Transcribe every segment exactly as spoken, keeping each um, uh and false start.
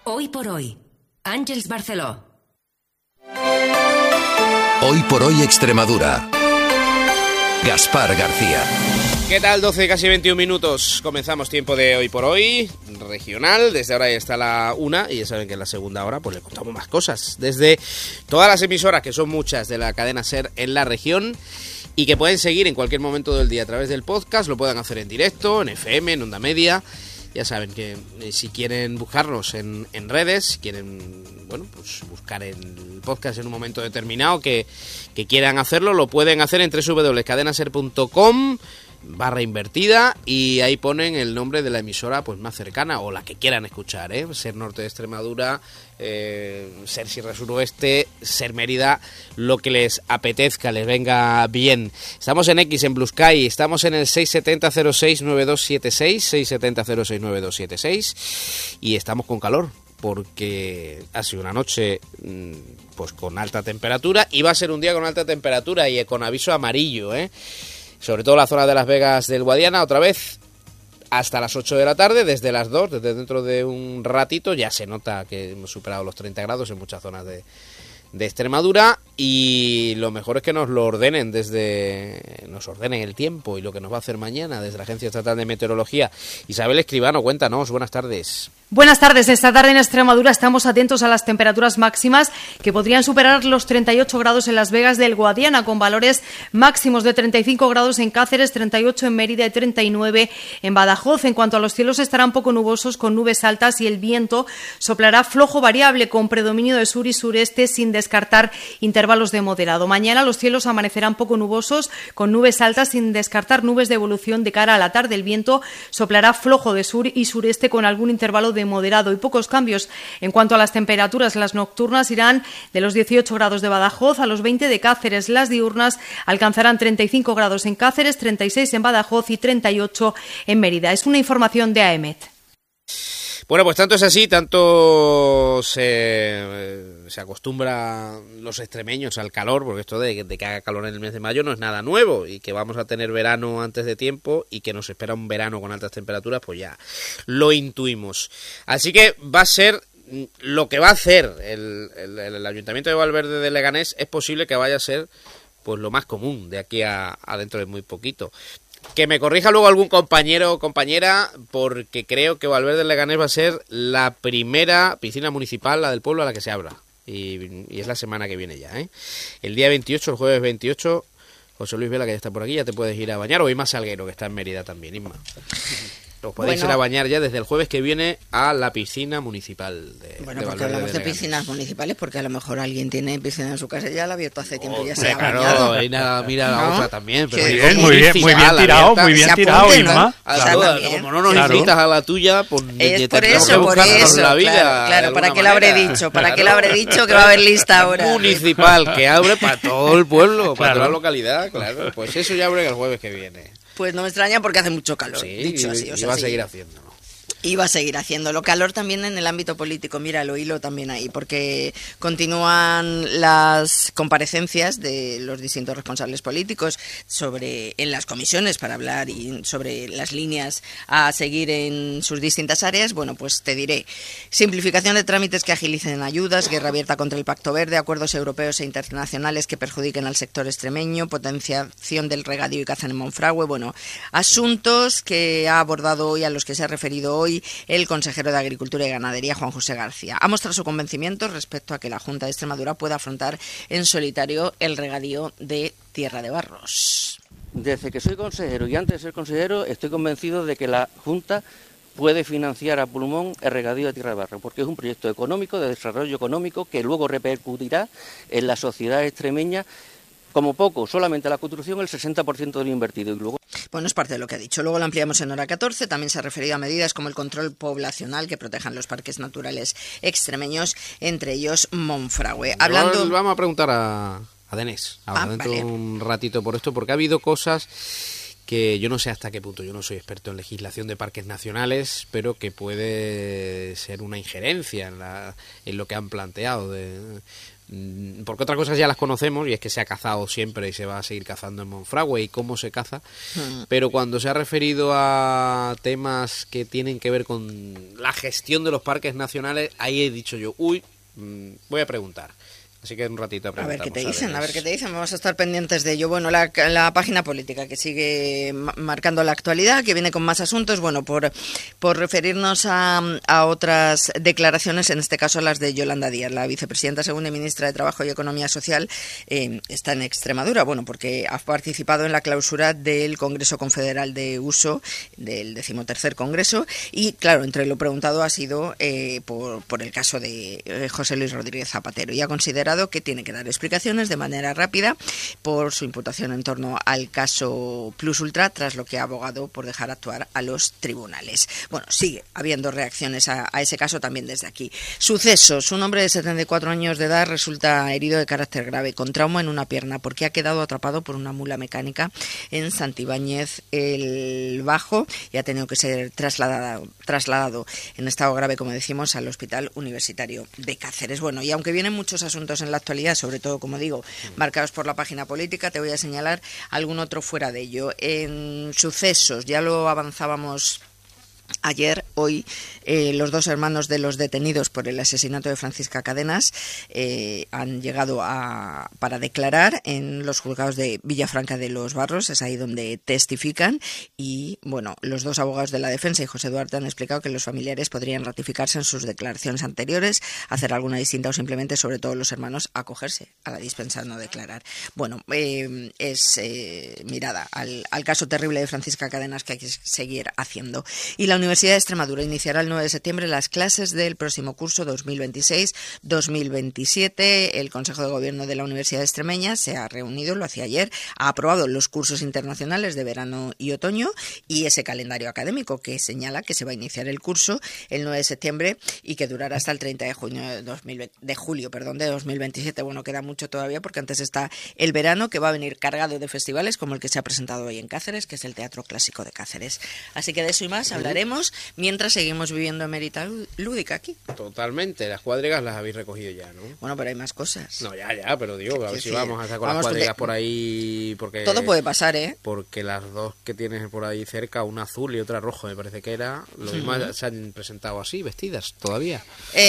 Hoy por hoy, Àngels Barceló. Hoy por hoy Extremadura. Gaspar García. ¿Qué tal? doce, casi veintiún minutos. Comenzamos tiempo de Hoy por Hoy, regional. Desde ahora ya está la una y ya saben que en la segunda hora pues le contamos más cosas. Desde todas las emisoras, que son muchas, de la cadena SER en la región y que pueden seguir en cualquier momento del día a través del podcast. Lo pueden hacer en directo, en F M, en Onda Media. Ya saben que eh, si quieren buscarnos en, en redes, si quieren, bueno, pues buscar el podcast en un momento determinado que, que quieran hacerlo, lo pueden hacer en doble u doble u doble u punto cadenaser punto com barra invertida y ahí ponen el nombre de la emisora pues más cercana o la que quieran escuchar, ¿eh? Ser Norte de Extremadura, eh, Ser Sierra Suroeste, Ser Mérida, lo que les apetezca, les venga bien. Estamos en X, en Blue Sky, estamos en el seis siete cero cero seis nueve dos siete seis, seis siete cero cero seis nueve dos siete seis y estamos con calor porque ha sido una noche pues con alta temperatura y va a ser un día con alta temperatura y con aviso amarillo, ¿eh? Sobre todo la zona de Las Vegas del Guadiana, otra vez hasta las ocho de la tarde, desde las dos, desde dentro de un ratito, ya se nota que hemos superado los treinta grados en muchas zonas de, de Extremadura y lo mejor es que nos lo ordenen desde, nos ordenen el tiempo y lo que nos va a hacer mañana desde la Agencia Estatal de Meteorología. Isabel Escribano, cuéntanos, buenas tardes. Buenas tardes. Esta tarde en Extremadura estamos atentos a las temperaturas máximas que podrían superar los treinta y ocho grados en Las Vegas del Guadiana, con valores máximos de treinta y cinco grados en Cáceres, treinta y ocho en Mérida y treinta y nueve en Badajoz. En cuanto a los cielos, estarán poco nubosos con nubes altas y el viento soplará flojo variable con predominio de sur y sureste sin descartar intervalos de moderado. Mañana los cielos amanecerán poco nubosos con nubes altas sin descartar nubes de evolución de cara a la tarde. El viento soplará flojo de sur y sureste con algún intervalo de de moderado y pocos cambios. En cuanto a las temperaturas, las nocturnas irán de los dieciocho grados de Badajoz a los veinte de Cáceres. Las diurnas alcanzarán treinta y cinco grados en Cáceres, treinta y seis en Badajoz y treinta y ocho en Mérida. Es una información de A E M E T. Bueno, pues tanto es así, tanto se, se acostumbra los extremeños al calor, porque esto de, de que haga calor en el mes de mayo no es nada nuevo, y que vamos a tener verano antes de tiempo y que nos espera un verano con altas temperaturas, pues ya lo intuimos. Así que va a ser lo que va a hacer el, el, el Ayuntamiento de Valverde de Leganés, es posible que vaya a ser pues lo más común de aquí a, a dentro de muy poquito. Que me corrija luego algún compañero o compañera, porque creo que Valverde del Leganés va a ser la primera piscina municipal, la del pueblo, a la que se abra. Y, y es la semana que viene ya, ¿eh? El día veintiocho, el jueves veintiocho, José Luis Vela, que ya está por aquí, ya te puedes ir a bañar. O Isma Salguero, que está en Mérida también, Isma. Os podéis bueno, ir a bañar ya desde el jueves que viene a la piscina municipal de Bueno, de porque hablamos de, de piscinas municipales, porque a lo mejor alguien tiene piscina en su casa y ya la ha abierto hace tiempo y ya se ha claro, bañado. Y nada, mira la ¿No? otra también. Pero muy bien, muy bien, muy bien tirado, muy bien tirado, Isma. Claro, como no nos claro. invitas a la tuya, pues es por eso, por eso, la vida, claro, claro ¿para qué le habré dicho? ¿Para claro. qué le habré dicho que va a haber lista ahora? Municipal, que abre para todo el pueblo, para claro. toda la localidad, claro. Pues eso ya abre el jueves que viene. Pues no me extraña porque hace mucho calor, sí, dicho así. O sea, y va sí. a seguir haciendo. Y va a seguir haciéndolo. Calor también en el ámbito político, mira, lo hilo también ahí, porque continúan las comparecencias de los distintos responsables políticos sobre en las comisiones para hablar y sobre las líneas a seguir en sus distintas áreas. Bueno, pues te diré, simplificación de trámites que agilicen ayudas, guerra abierta contra el Pacto Verde, acuerdos europeos e internacionales que perjudiquen al sector extremeño, potenciación del regadío y caza en Monfragüe. Bueno, asuntos que ha abordado hoy, a los que se ha referido hoy el consejero de Agricultura y Ganadería, Juan José García. Ha mostrado su convencimiento respecto a que la Junta de Extremadura pueda afrontar en solitario el regadío de Tierra de Barros. Desde que soy consejero y antes de ser consejero estoy convencido de que la Junta puede financiar a pulmón el regadío de Tierra de Barros, porque es un proyecto económico, de desarrollo económico, que luego repercutirá en la sociedad extremeña. Como poco, solamente la construcción el sesenta por ciento de lo invertido. Y luego... Bueno, es parte de lo que ha dicho. Luego lo ampliamos en hora catorce. También se ha referido a medidas como el control poblacional que protejan los parques naturales extremeños, entre ellos Monfragüe. Hablando... No, vamos a preguntar a, a Denés ahora, ah, dentro vale. de un ratito por esto, porque ha habido cosas que yo no sé hasta qué punto, yo no soy experto en legislación de parques nacionales, pero que puede ser una injerencia en, la, en lo que han planteado. De, porque otras cosas ya las conocemos, y es que se ha cazado siempre y se va a seguir cazando en Monfragüe y cómo se caza, hmm. pero cuando se ha referido a temas que tienen que ver con la gestión de los parques nacionales, ahí he dicho yo, uy, voy a preguntar. Así que un ratito a ver qué te dicen, a ver qué te dicen, vamos a estar pendientes de ello. Bueno, la, la página política que sigue marcando la actualidad, que viene con más asuntos, bueno, por, por referirnos a, a otras declaraciones, en este caso las de Yolanda Díaz, la vicepresidenta segunda y ministra de Trabajo y Economía Social, eh, está en Extremadura, bueno, porque ha participado en la clausura del Congreso Confederal de Uso, del decimotercer Congreso, y claro, entre lo preguntado ha sido eh, por, por el caso de eh, José Luis Rodríguez Zapatero, y ha considerado que tiene que dar explicaciones de manera rápida por su imputación en torno al caso Plus Ultra, tras lo que ha abogado por dejar actuar a los tribunales. Bueno, sigue habiendo reacciones a, a ese caso también desde aquí. Sucesos. Un hombre de setenta y cuatro años de edad resulta herido de carácter grave con trauma en una pierna porque ha quedado atrapado por una mula mecánica en Santibáñez el Bajo y ha tenido que ser trasladado, trasladado en estado grave, como decimos, al Hospital Universitario de Cáceres. Bueno, y aunque vienen muchos asuntos en la actualidad, sobre todo, como digo, marcados por la página política, te voy a señalar algún otro fuera de ello. En sucesos, ya lo avanzábamos ayer, hoy, eh, los dos hermanos de los detenidos por el asesinato de Francisca Cadenas eh, han llegado a, para declarar en los juzgados de Villafranca de los Barros, es ahí donde testifican, y bueno, los dos abogados de la defensa y José Duarte han explicado que los familiares podrían ratificarse en sus declaraciones anteriores, hacer alguna distinta o simplemente, sobre todo los hermanos, acogerse a la dispensa no declarar. Bueno, eh, es eh, mirada al, al caso terrible de Francisca Cadenas que hay que seguir haciendo. Y la Universidad de Extremadura iniciará el nueve de septiembre las clases del próximo curso dos mil veintiséis dos mil veintisiete. El Consejo de Gobierno de la Universidad Extremeña se ha reunido, lo hacía ayer, ha aprobado los cursos internacionales de verano y otoño y ese calendario académico que señala que se va a iniciar el curso el nueve de septiembre y que durará hasta el treinta de junio de, dos mil, de julio perdón, de dos mil veintisiete. Bueno, queda mucho todavía porque antes está el verano, que va a venir cargado de festivales como el que se ha presentado hoy en Cáceres, que es el Teatro Clásico de Cáceres. Así que de eso y más hablaremos mientras seguimos viviendo emerita lúdica aquí. Totalmente, las cuadrigas las habéis recogido ya, ¿no? Bueno, pero hay más cosas. No, ya, ya, pero digo, a ver si vamos a estar con las cuadrigas por ahí, porque... Todo puede pasar, ¿eh? Porque las dos que tienes por ahí cerca, una azul y otra roja, me parece que era, lo mismo uh-huh. se han presentado así, vestidas, todavía.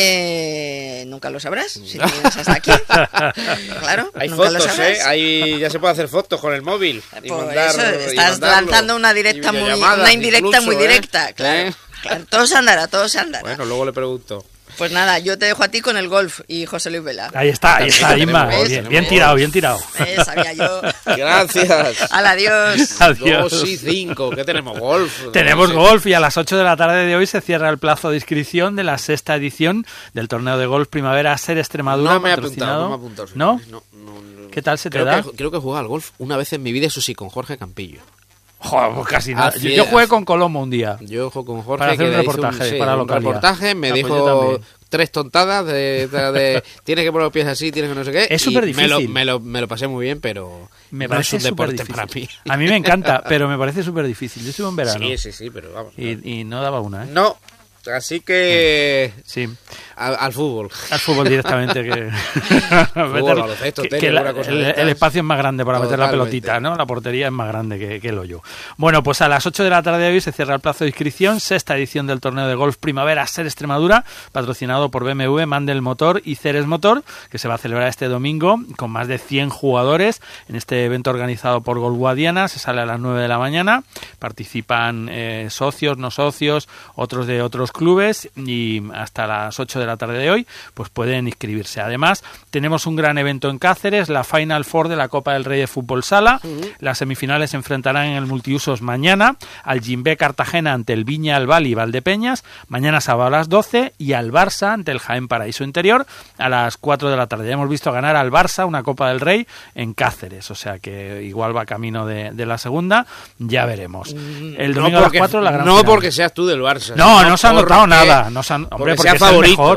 Eh, nunca lo sabrás, si vienes hasta aquí. Claro, hay nunca fotos, lo sabrás. ¿eh? Ahí ya se puede hacer fotos con el móvil. Y pues mandar, eso, y estás lanzando una directa muy, una indirecta incluso, muy directa, ¿eh? Claro. ¿Eh? Claro, todo se andará, todo se andará. Bueno, luego le pregunto. Pues nada, yo te dejo a ti con el golf y José Luis Vela. Ahí está, ahí está, Inma. Bien, bien tirado, bien tirado. Eh, sabía yo. Gracias. Al adiós. Adiós. Dos y cinco, ¿qué tenemos? Golf. Tenemos no sé. golf y a las ocho de la tarde de hoy se cierra el plazo de inscripción de la sexta edición del torneo de golf Primavera Ser Extremadura. No me he apuntado, no me he apuntado. ¿No? No, no, no. ¿Qué tal se te creo da? Que, creo que he jugado al golf una vez en mi vida, eso sí, con Jorge Campillo. Joder, pues casi nada. Yo, yo jugué con Colombo un día. Yo jugué con Jorge. Para hacer que un reportaje, un, sí, para un localidad. reportaje, me ah, dijo pues tres tontadas de, de, de tienes que poner los pies así, tienes que no sé qué. Es súper difícil. Me lo, me, lo, me lo pasé muy bien, pero me no parece es un deporte difícil. para mí. A mí me encanta, pero me parece súper difícil. Yo estuve en verano. Sí, sí, sí, pero vamos. Y, no. y no daba una, ¿eh? No. Así que sí, al, al fútbol. Al fútbol directamente. que, fútbol, baloncesto, que, tenis, que la, una cosa el, el espacio es más grande para Totalmente. meter la pelotita, ¿no? La portería es más grande que, que el hoyo. Bueno, pues a las ocho de la tarde de hoy se cierra el plazo de inscripción, sexta edición del torneo de golf Primavera Ser Extremadura, patrocinado por B M W, Mandel Motor y Ceres Motor, que se va a celebrar este domingo con más de cien jugadores en este evento organizado por Golf Guadiana. Se sale a las nueve de la mañana, participan eh, socios, no socios, otros de otros clubes, y hasta las ocho de la tarde de hoy pues pueden inscribirse. Además, tenemos un gran evento en Cáceres, la Final Four de la Copa del Rey de Fútbol Sala. Uh-huh. Las semifinales se enfrentarán en el multiusos mañana al Jimbe Cartagena ante el Viña Albali Valdepeñas, mañana sábado a las doce, y al Barça ante el Jaén Paraíso Interior a las cuatro de la tarde. Ya hemos visto ganar al Barça una Copa del Rey en Cáceres, o sea que igual va camino de, de la segunda, ya veremos. El domingo no porque, a las cuatro la gran No final. Porque seas tú del Barça. No, no, no se ha notado nada. No se han, hombre, porque, porque es el mejor.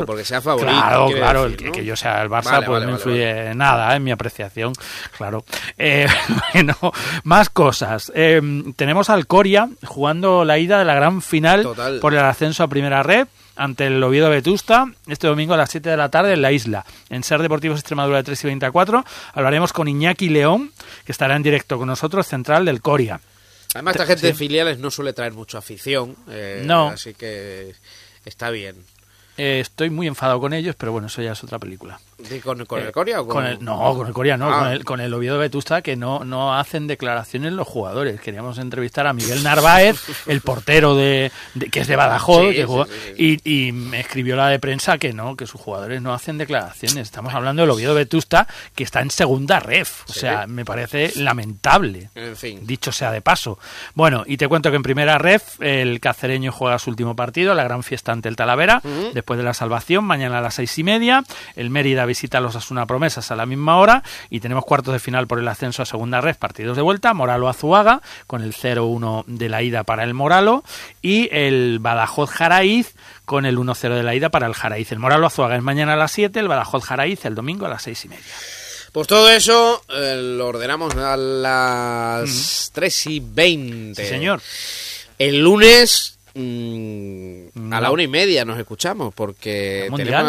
Pero porque sea favorito. Claro, claro, decir, el ¿no? que, que yo sea el Barça Vale, pues vale, no vale, influye vale. nada en mi apreciación, claro. Eh, bueno, más cosas. Eh, tenemos al Coria jugando la ida de la gran final Total. por el ascenso a Primera Red ante el Oviedo Vetusta, este domingo a las siete de la tarde en la Isla. En Ser Deportivos Extremadura de tres y veinticuatro hablaremos con Iñaki León, que estará en directo con nosotros, central del Coria. Además, esta Te- gente sí. de filiales no suele traer mucha afición. Eh, No. Así que está bien. Eh, estoy muy enfadado con ellos, pero bueno, eso ya es otra película. ¿Y ¿Con, con Eh, el Coria o con, con el, no, con el Coria no, Ah. con, el, con el Oviedo Vetusta, que no, no hacen declaraciones los jugadores. Queríamos entrevistar a Miguel Narváez, el portero de, de- que es de Badajoz, Sí, que sí, jugó- sí, sí. Y, y me escribió la de prensa que no, que sus jugadores no hacen declaraciones. Estamos hablando del Oviedo Vetusta, que está en segunda ref. O Sí. sea, me parece lamentable. En fin. Dicho sea de paso. Bueno, y te cuento que en primera ref el cacereño juega su último partido, la gran fiesta ante el Talavera, Ujú. después de la salvación, mañana a las seis y media. El Mérida visita a los Asuna Promesas a la misma hora y tenemos cuartos de final por el ascenso a segunda ref, partidos de vuelta, Moralo Azuaga, con el cero uno de la ida para el Moralo, y el Badajoz Jaraíz con el uno cero de la ida para el Jaraíz. El Moralo Azuaga es mañana a las siete, el Badajoz Jaraíz el domingo a las seis y media. Pues todo eso eh, lo ordenamos a las tres y veinte. Sí, señor. El lunes mm, a la No. una y media nos escuchamos porque Mundial. tenemos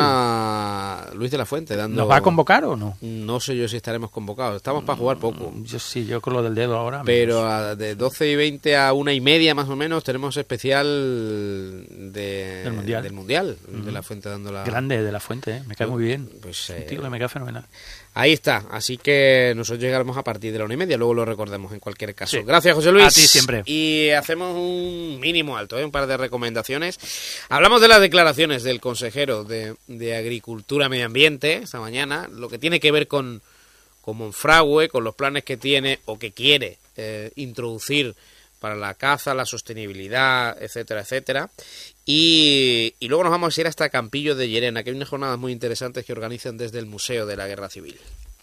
a Luis de la Fuente dando... ¿Nos va a convocar o no? No sé yo si estaremos convocados. Estamos para jugar poco. Yo sí, yo con lo del dedo ahora. Pero a- de doce y veinte a una y media más o menos tenemos especial de, Del Mundial. del mundial, de la Fuente dando la... Grande de la Fuente, ¿eh? Me cae muy bien. Pues, Un eh, tío que me cae fenomenal. Ahí está, así que nosotros llegaremos a partir de la una y media, luego lo recordemos en cualquier caso. Sí. Gracias, José Luis. A ti siempre. Y hacemos un mínimo alto, ¿eh? Un par de recomendaciones. Hablamos de las declaraciones del consejero de, de Agricultura y Medio Ambiente esta mañana, lo que tiene que ver con, con Monfragüe, con los planes que tiene o que quiere eh, introducir para la caza, la sostenibilidad, etcétera, etcétera. Y, y luego nos vamos a ir hasta Campillo de Llerena, que hay unas jornadas muy interesantes que organizan desde el Museo de la Guerra Civil.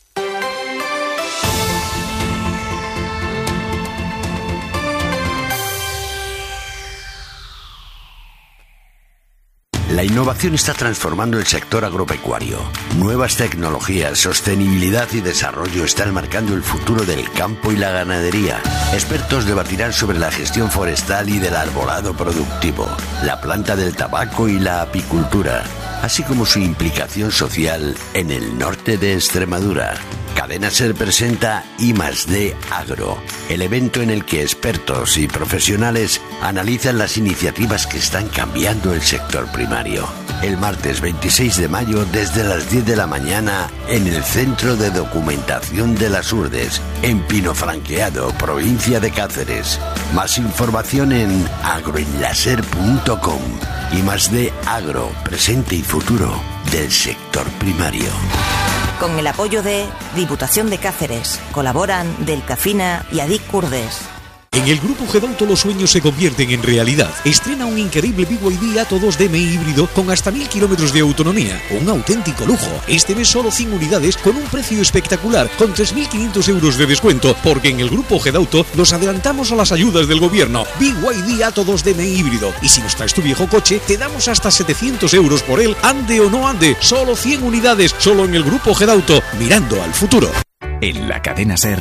La innovación está transformando el sector agropecuario. Nuevas tecnologías, sostenibilidad y desarrollo están marcando el futuro del campo y la ganadería. Expertos debatirán sobre la gestión forestal y del arbolado productivo, la planta del tabaco y la apicultura, así como su implicación social en el norte de Extremadura. Cadena Ser presenta I más D Agro, el evento en el que expertos y profesionales analizan las iniciativas que están cambiando el sector primario. El martes veintiséis de mayo desde las diez de la mañana en el Centro de Documentación de las Urdes, en Pinofranqueado, provincia de Cáceres. Más información en agroenlaser punto com. I más D Agro, presente y futuro del sector primario. Con el apoyo de Diputación de Cáceres, colaboran Delcafina y Adic Curdes. En el Grupo Gedauto los sueños se convierten en realidad. Estrena un increíble B Y D Atto dos D M I híbrido con hasta mil kilómetros de autonomía. Un auténtico lujo. Este mes solo cien unidades con un precio espectacular, con tres mil quinientos euros de descuento, porque en el Grupo Gedauto nos adelantamos a las ayudas del gobierno. B Y D Atto dos D M I híbrido. Y si nos traes tu viejo coche, te damos hasta setecientos euros por él, ande o no ande. Solo cien unidades, solo en el Grupo Gedauto, mirando al futuro. En la cadena Ser,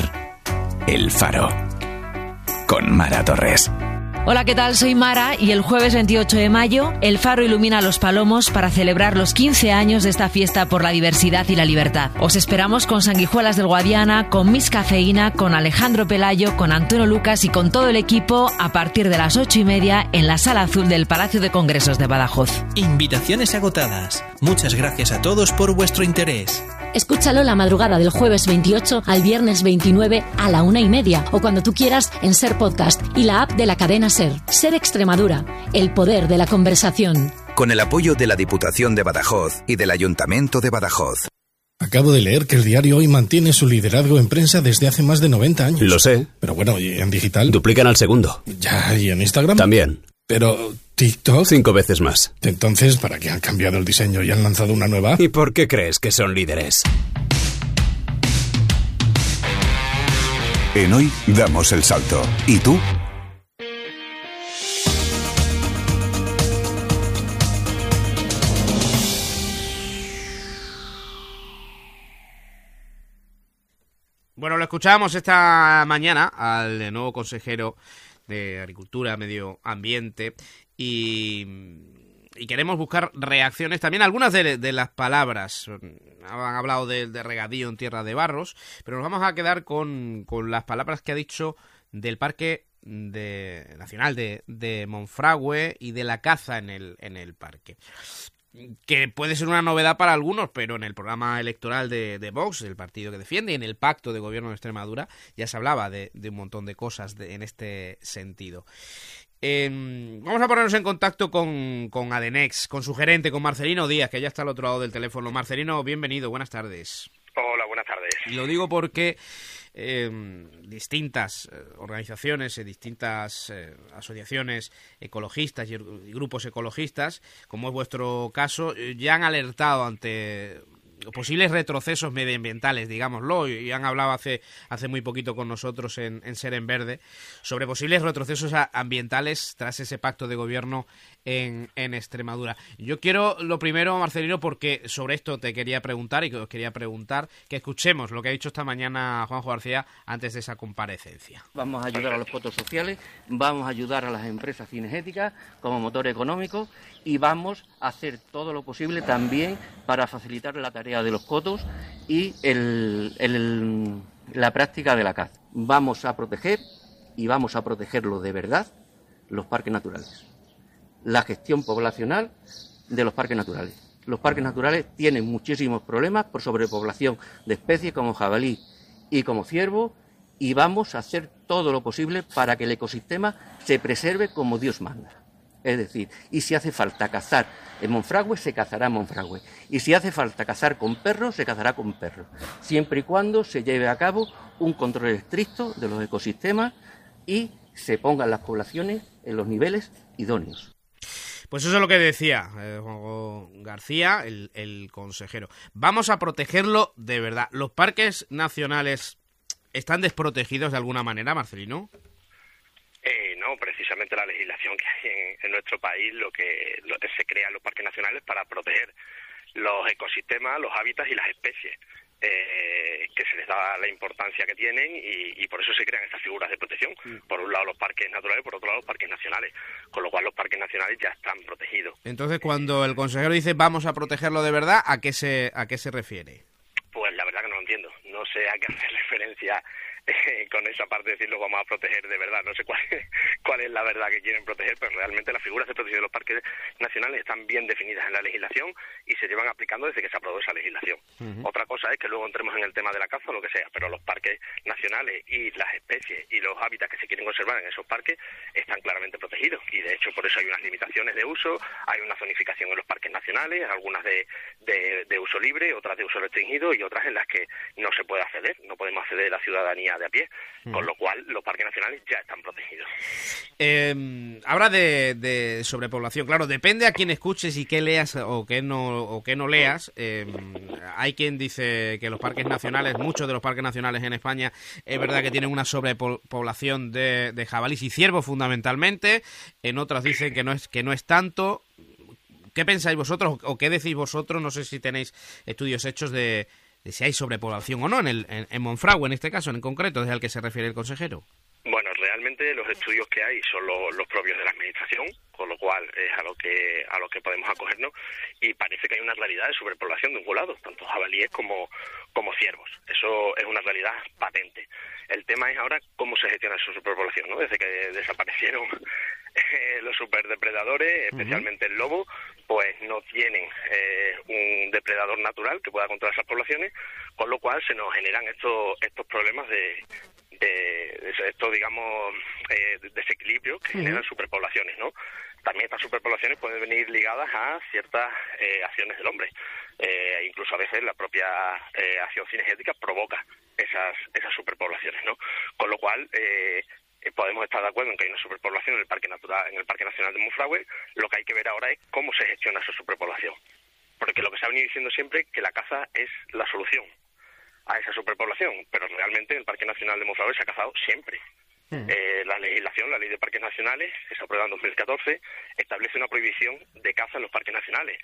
El Faro, con Mara Torres. Hola, ¿qué tal? Soy Mara y el jueves veintiocho de mayo El Faro ilumina a Los Palomos para celebrar los quince años de esta fiesta por la diversidad y la libertad. Os esperamos con Sanguijuelas del Guadiana, con Miss Cafeína, con Alejandro Pelayo, con Antonio Lucas y con todo el equipo a partir de las ocho y media en la Sala Azul del Palacio de Congresos de Badajoz. Invitaciones agotadas. Muchas gracias a todos por vuestro interés. Escúchalo la madrugada del jueves veintiocho al viernes veintinueve a la una y media o cuando tú quieras en Ser Podcast y la app de la cadena Ser. Ser Extremadura, el poder de la conversación. Con el apoyo de la Diputación de Badajoz y del Ayuntamiento de Badajoz. Acabo de leer que el diario Hoy mantiene su liderazgo en prensa desde hace más de noventa años. Lo sé. Pero bueno, ¿y en digital? Duplican al segundo. Ya, ¿y en Instagram? También. Pero TikTok... Cinco veces más. Entonces, ¿para qué han cambiado el diseño y han lanzado una nueva? ¿Y por qué crees que son líderes? En Hoy damos el salto. ¿Y tú? Bueno, lo escuchábamos esta mañana al nuevo consejero de Agricultura, Medio Ambiente y, y queremos buscar reacciones también. Algunas de, de las palabras han hablado de, de regadío en tierra de barros, pero nos vamos a quedar con, con las palabras que ha dicho del Parque de, Nacional de, de Monfragüe y de la caza en el, en el parque. Que puede ser una novedad para algunos, pero en el programa electoral de, de Vox, el partido que defiende, y en el pacto de gobierno de Extremadura, ya se hablaba de, de un montón de cosas de, en este sentido. Eh, vamos a ponernos en contacto con, con Adenex, con su gerente, con Marcelino Díaz, que ya está al otro lado del teléfono. Marcelino, bienvenido, buenas tardes. Hola, buenas tardes. Y lo digo porque eh, distintas organizaciones, eh, distintas eh, asociaciones ecologistas y, y grupos ecologistas, como es vuestro caso, eh, ya han alertado ante posibles retrocesos medioambientales, digámoslo, y han hablado hace hace muy poquito con nosotros en, en Ser en Verde sobre posibles retrocesos ambientales tras ese pacto de gobierno en, en Extremadura. Yo quiero, lo primero, Marcelino, porque sobre esto te quería preguntar y que os quería preguntar, que escuchemos lo que ha dicho esta mañana Juanjo García antes de esa comparecencia. Vamos a ayudar a los cotos sociales, vamos a ayudar a las empresas cinegéticas como motor económico y vamos a hacer todo lo posible también para facilitar la tarea de los cotos y el, el, la práctica de la caza. Vamos a proteger, y vamos a protegerlo de verdad, los parques naturales. La gestión poblacional de los parques naturales. Los parques naturales tienen muchísimos problemas por sobrepoblación de especies como jabalí y como ciervo, y vamos a hacer todo lo posible para que el ecosistema se preserve como Dios manda. Es decir, y si hace falta cazar en Monfragüe, se cazará en Monfragüe. Y si hace falta cazar con perros, se cazará con perros. Siempre y cuando se lleve a cabo un control estricto de los ecosistemas y se pongan las poblaciones en los niveles idóneos. Pues eso es lo que decía eh, Juan García, el, el consejero. Vamos a protegerlo de verdad. ¿Los parques nacionales están desprotegidos de alguna manera, Marcelino? Eh, no, precisamente la legislación que hay en, en nuestro país, lo que, lo que se crean los parques nacionales para proteger los ecosistemas, los hábitats y las especies, eh, que se les da la importancia que tienen y, y por eso se crean estas figuras de protección. Por un lado los parques naturales, por otro lado los parques nacionales, con lo cual los parques nacionales ya están protegidos. Entonces, cuando el consejero dice vamos a protegerlo de verdad, ¿a qué se, a qué se refiere? Pues la verdad que no lo entiendo. No sé a qué hacer referencia eh, con esa parte de decirlo vamos a proteger de verdad. No sé cuál es, cuál es la verdad que quieren proteger, pero realmente las figuras de protección de los parques nacionales están bien definidas en la legislación y se llevan aplicando desde que se aprobó esa legislación. Uh-huh. Otra cosa es que luego entremos en el tema de la caza o lo que sea, pero los parques nacionales y las especies y los hábitats que se quieren conservar en esos parques están claramente protegidos y de hecho por eso hay unas limitaciones de uso, hay una zonificación en los parques nacionales, algunas de, de, de uso libre, otras de uso restringido y otras en las que no se puede acceder, no podemos acceder a la ciudadanía de a pie, uh-huh. Con lo cual los parques nacionales ya están protegidos. Eh, habla de, de sobrepoblación, claro, depende a quién escuches y qué leas o qué no o qué no leas. Eh, hay quien dice que los parques nacionales, muchos de los parques nacionales en España, es verdad que tienen una sobrepoblación de, de jabalíes y ciervos fundamentalmente. En otras dicen que no es que no es tanto. ¿Qué pensáis vosotros o qué decís vosotros? No sé si tenéis estudios hechos de, de si hay sobrepoblación o no en el en, en Monfragüe, en este caso, en concreto, desde al que se refiere el consejero. Bueno, realmente los estudios que hay son lo, los propios de la administración, con lo cual es a lo que a lo que podemos acogernos y parece que hay una realidad de sobrepoblación de ungulados, tanto jabalíes como como ciervos. Eso es una realidad patente. El tema es ahora cómo se gestiona esa superpoblación, ¿no? Desde que desaparecieron eh, los superdepredadores, especialmente uh-huh. el lobo, pues no tienen eh, un depredador natural que pueda controlar esas poblaciones, con lo cual se nos generan estos estos problemas de de, de estos, digamos, eh, desequilibrios que uh-huh. generan superpoblaciones, ¿no? También estas superpoblaciones pueden venir ligadas a ciertas eh, acciones del hombre. Eh, incluso a veces la propia eh, acción cinegética provoca esas esas superpoblaciones, ¿no? Con lo cual eh, podemos estar de acuerdo en que hay una superpoblación en el Parque Natural, en el Parque Nacional de Monfragüe. Lo que hay que ver ahora es cómo se gestiona esa superpoblación, porque lo que se ha venido diciendo siempre es que la caza es la solución a esa superpoblación, pero realmente en el Parque Nacional de Monfragüe se ha cazado siempre. Mm. Eh, la legislación, la Ley de Parques Nacionales, que se aprueba en dos mil catorce, establece una prohibición de caza en los parques nacionales,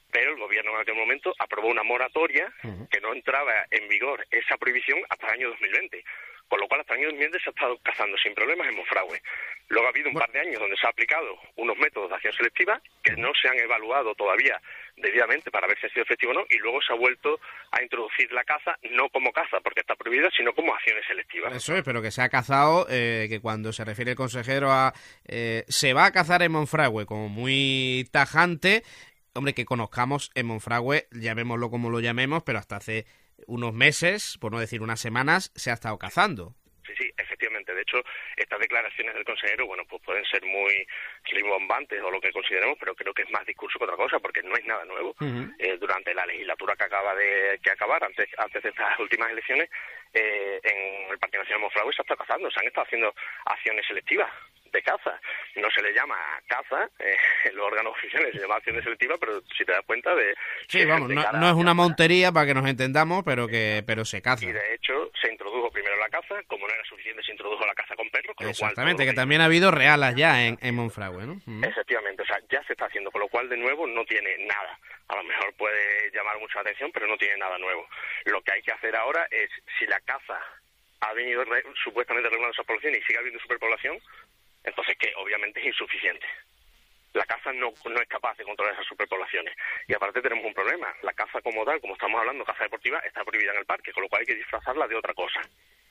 pero el gobierno en aquel momento aprobó una moratoria que no entraba en vigor esa prohibición hasta el año dos mil veinte. Con lo cual, hasta el año dos mil veinte se ha estado cazando sin problemas en Monfragüe. Luego ha habido un par de años donde se ha aplicado unos métodos de acción selectiva que no se han evaluado todavía debidamente para ver si ha sido efectivo o no, y luego se ha vuelto a introducir la caza, no como caza, porque está prohibida, sino como acciones selectivas. Eso es, pero que se ha cazado, eh, que cuando se refiere el consejero a eh, se va a cazar en Monfragüe, como muy tajante, hombre, que conozcamos en Monfragüe, llamémoslo como lo llamemos, pero hasta hace unos meses, por no decir unas semanas, se ha estado cazando. Sí, sí, efectivamente. De hecho, estas declaraciones del consejero, bueno, pues pueden ser muy rimbombantes o lo que consideremos, pero creo que es más discurso que otra cosa, porque no es nada nuevo. Uh-huh. Eh, durante la legislatura que acaba de que acabar, antes antes de estas últimas elecciones, eh, en el Parque Nacional de Monfragüe se ha estado cazando, se han estado haciendo acciones selectivas de caza. No se le llama caza, eh, en los órganos oficiales se llama acciones selectivas, pero si te das cuenta de... Sí, vamos, no, no es una montería para que nos entendamos, pero que pero se caza. Y de hecho se introdujo primero la caza, como no era suficiente se introdujo la caza con perros, con Exactamente, lo cual, que también ha habido realas ya en, en Monfragüe, ¿no? Uh-huh. Efectivamente, o sea, ya se está haciendo, con lo cual de nuevo no tiene nada. A lo mejor puede llamar mucha atención, pero no tiene nada nuevo. Lo que hay que hacer ahora es, si la caza ha venido re, supuestamente regulando esa población y sigue habiendo superpoblación, entonces que obviamente es insuficiente. La caza no, no es capaz de controlar esas superpoblaciones. Y aparte tenemos un problema. La caza como tal, como estamos hablando, caza deportiva, está prohibida en el parque, con lo cual hay que disfrazarla de otra cosa.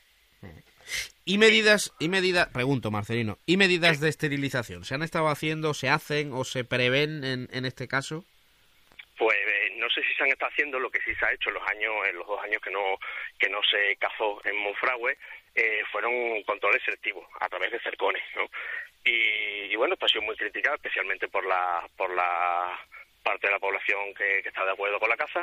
¿Y medidas, y medidas, pregunto Marcelino, ¿y medidas de esterilización? ¿Se han estado haciendo, se hacen o se prevén en, en este caso? Pues eh, no sé si se han estado haciendo. Lo que sí se ha hecho en los años, en los dos años que no que no se cazó en Monfragüe, eh, fueron controles selectivos a través de cercones, ¿no? Y, y bueno, esto ha sido muy criticado, especialmente por la por la parte de la población que, que está de acuerdo con la caza,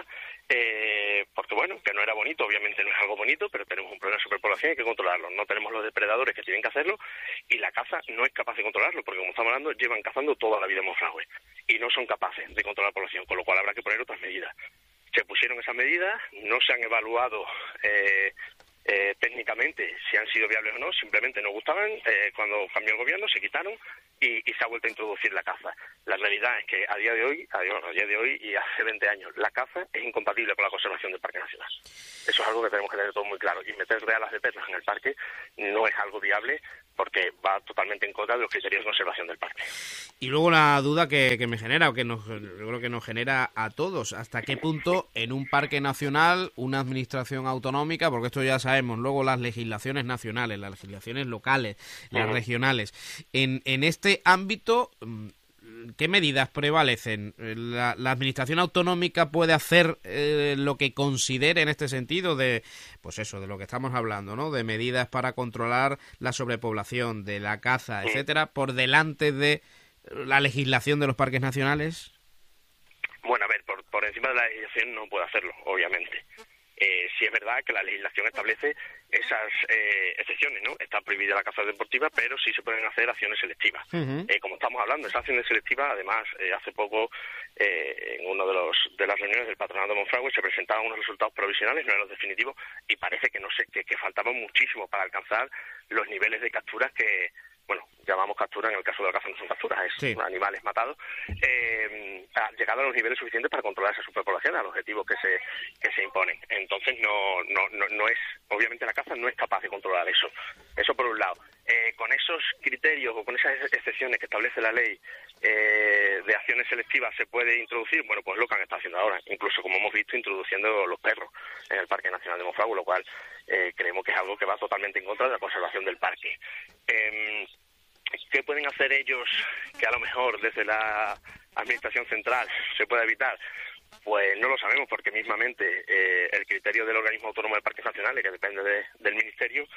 eh, porque bueno, que no era bonito, obviamente no es algo bonito, pero tenemos un problema de superpoblación y hay que controlarlo. No tenemos los depredadores que tienen que hacerlo y la caza no es capaz de controlarlo, porque como estamos hablando, llevan cazando toda la vida en Monfragüe y no son capaces de controlar la población, con lo cual habrá que poner otras medidas. Se pusieron esas medidas, no se han evaluado eh, eh, técnicamente si han sido viables o no, simplemente no gustaban, eh, cuando cambió el gobierno se quitaron y, y se ha vuelto a introducir la caza. La realidad es que a día de hoy, a, a día de hoy y hace veinte años, la caza es incompatible con la conservación del Parque Nacional. Eso es algo que tenemos que tener todo muy claro. Y meter realas de perros en el parque no es algo viable porque va totalmente en contra de los criterios de conservación del parque. Y luego la duda que, que me genera, o que nos, yo creo que nos genera a todos, ¿hasta qué punto en un parque nacional, una administración autonómica, porque esto ya sabemos, luego las legislaciones nacionales, las legislaciones locales, las uh-huh. regionales, en, en este ámbito, ¿qué medidas prevalecen? ¿La, la administración autonómica puede hacer eh, lo que considere en este sentido de, pues eso, de lo que estamos hablando, ¿no? De medidas para controlar la sobrepoblación, de la caza, uh-huh. etcétera, por delante de la legislación de los parques nacionales? Bueno, a ver, por, por encima de la legislación no puede hacerlo, obviamente. Eh, sí es verdad que la legislación establece esas eh, excepciones, ¿no? Está prohibida la caza deportiva, pero sí se pueden hacer acciones selectivas. Uh-huh. Eh, como estamos hablando, esas acciones selectivas, además, eh, hace poco, eh, en una de, los, de las reuniones del Patronato de Monfragüe, se presentaban unos resultados provisionales, no eran los definitivos, y parece que no sé que, que faltaban muchísimo para alcanzar los niveles de capturas que, bueno, llamamos captura, en el caso de la caza no son capturas, es sí. animales matados, eh, ha llegado a los niveles suficientes para controlar esa superpoblación, a los objetivos que se que se imponen. Entonces no no no, no es, obviamente la caza no es capaz de controlar eso. Eso por un lado. Eh, con esos criterios o con esas excepciones que establece la ley eh, de acciones selectivas se puede introducir, bueno, pues lo que han estado haciendo ahora, incluso como hemos visto introduciendo los perros en el Parque Nacional de Monfragüe, lo cual eh, creemos que es algo que va totalmente en contra de la conservación del parque. Eh, ¿Qué pueden hacer ellos que a lo mejor desde la Administración Central se pueda evitar? Pues no lo sabemos, porque mismamente eh, el criterio del organismo autónomo de parques nacionales, que depende de, del Ministerio,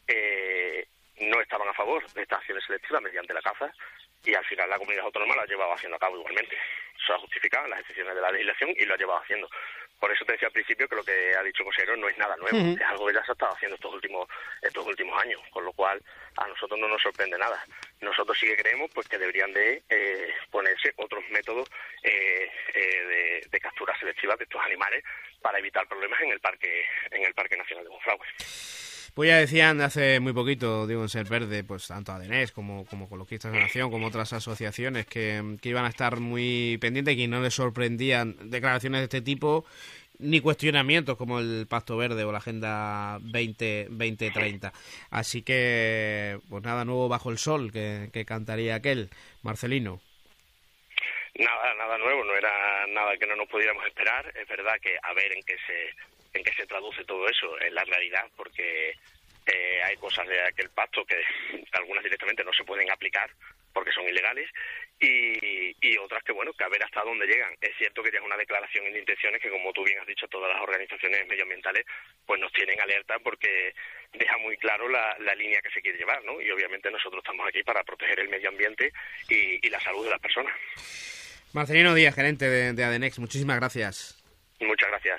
eh, no estaban a favor de estas acciones selectivas mediante la caza, y al final la comunidad autónoma lo ha llevado haciendo a cabo igualmente. Eso ha justificado las excepciones de la legislación y lo ha llevado haciendo. Por eso te decía al principio que lo que ha dicho el consejero no es nada nuevo, uh-huh. es algo que ya se ha estado haciendo estos últimos estos últimos años, con lo cual a nosotros no nos sorprende nada. Nosotros sí que creemos pues que deberían de eh, ponerse otros métodos eh, eh, de, de captura selectiva de estos animales para evitar problemas en el parque en el Parque Nacional de Monfragüe. Pues ya decían hace muy poquito, digo, en Ser Verde, pues tanto ADENES como, como Ecologistas de Nación, como otras asociaciones que, que iban a estar muy pendientes y que no les sorprendían declaraciones de este tipo, ni cuestionamientos como el Pacto Verde o la Agenda veinte treinta. Así que, pues nada nuevo bajo el sol, que, que cantaría aquel, Marcelino. Nada, nada nuevo, no era nada que no nos pudiéramos esperar. Es verdad que a ver en qué se en qué se traduce todo eso en la realidad, porque eh, hay cosas de aquel pacto que algunas directamente no se pueden aplicar porque son ilegales y, y otras que, bueno, que a ver hasta dónde llegan. Es cierto que ya es una declaración de intenciones que, como tú bien has dicho, todas las organizaciones medioambientales pues nos tienen alerta porque deja muy claro la, la línea que se quiere llevar, ¿no? Y obviamente nosotros estamos aquí para proteger el medio ambiente y, y la salud de las personas. Marcelino Díaz, gerente de, de ADENES, muchísimas gracias. Muchas gracias.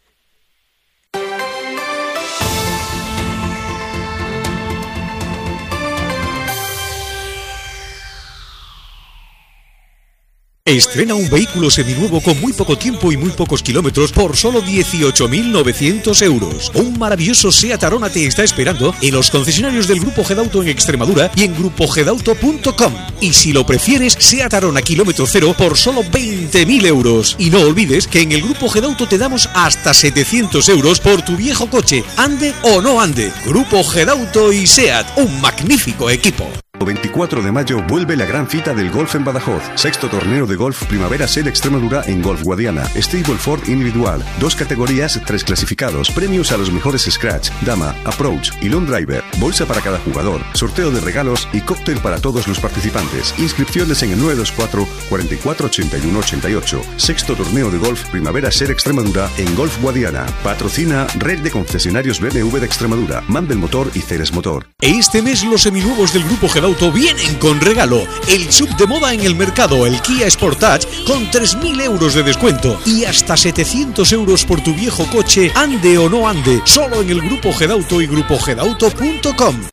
Estrena un vehículo seminuevo con muy poco tiempo y muy pocos kilómetros por solo dieciocho mil novecientos euros. Un maravilloso SEAT Arona te está esperando en los concesionarios del Grupo Gedauto en Extremadura y en grupo gedauto punto com. Y si lo prefieres, SEAT Arona kilómetro cero por solo veinte mil euros. Y no olvides que en el Grupo Gedauto te damos hasta setecientos euros por tu viejo coche, ande o no ande. Grupo Gedauto y SEAT, un magnífico equipo. veinticuatro de mayo vuelve la gran cita del golf en Badajoz. Sexto torneo de golf Primavera Ser Extremadura en Golf Guadiana. Stableford individual. Dos categorías, tres clasificados. Premios a los mejores scratch, dama, approach y long driver. Bolsa para cada jugador. Sorteo de regalos y cóctel para todos los participantes. Inscripciones en el nueve dos cuatro, cuatro cuatro, ocho uno ocho ocho. Sexto torneo de golf Primavera Ser Extremadura en Golf Guadiana. Patrocina Red de Concesionarios B M W de Extremadura, Mandel Motor y Ceres Motor. Este mes los seminuevos del Grupo Gedauto vienen con regalo. El sub de moda en el mercado, el Kia Sportage, con tres mil euros de descuento y hasta setecientos euros por tu viejo coche, ande o no ande, solo en el Grupo Gedauto y grupo gedauto punto com.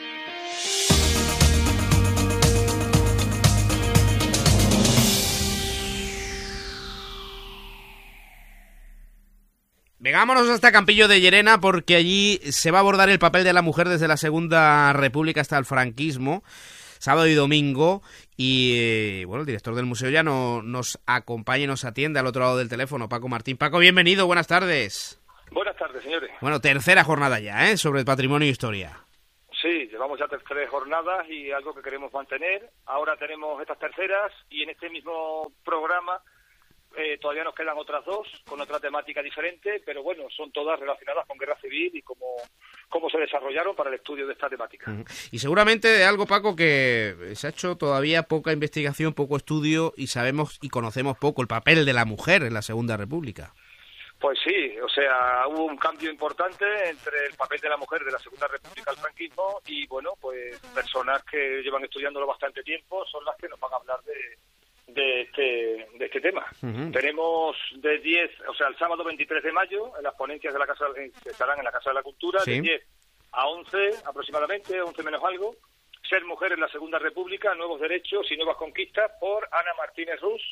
Vegámonos hasta Campillo de Llerena porque allí se va a abordar el papel de la mujer desde la Segunda República hasta el franquismo, sábado y domingo, y eh, bueno, el director del museo ya no, nos acompaña y nos atiende al otro lado del teléfono, Paco Martín. Paco, bienvenido, buenas tardes. Buenas tardes, señores. Bueno, tercera jornada ya, ¿eh?, sobre patrimonio e historia. Sí, llevamos ya tres jornadas y algo que queremos mantener. Ahora tenemos estas terceras y en este mismo programa Eh, todavía nos quedan otras dos, con otra temática diferente, pero bueno, son todas relacionadas con guerra civil y cómo, cómo se desarrollaron para el estudio de esta temática. Uh-huh. Y seguramente de algo, Paco, que se ha hecho todavía poca investigación, poco estudio, y sabemos y conocemos poco el papel de la mujer en la Segunda República. Pues sí, o sea, hubo un cambio importante entre el papel de la mujer de la Segunda República al franquismo y, bueno, pues personas que llevan estudiándolo bastante tiempo son las que nos van a hablar de de este de este tema. Uh-huh. Tenemos de diez, o sea, el sábado veintitrés de mayo, en las ponencias de la casa estarán en la Casa de la Cultura, sí, de diez a once aproximadamente, once menos algo, Ser mujer en la Segunda República, nuevos derechos y nuevas conquistas, por Ana Martínez Rus,